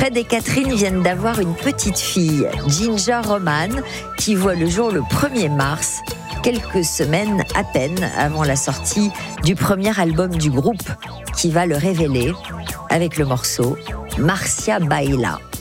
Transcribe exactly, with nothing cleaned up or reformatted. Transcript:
Fred et Catherine viennent d'avoir une petite fille, Ginger Roman, qui voit le jour le premier mars, quelques semaines à peine avant la sortie du premier album du groupe, qui va le révéler avec le morceau Marcia Baila.